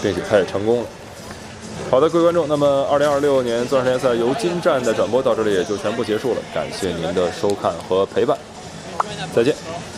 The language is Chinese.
并且他也成功了。好的，各位观众，那么2026年钻石联赛尤金站的转播到这里也就全部结束了，感谢您的收看和陪伴，再见。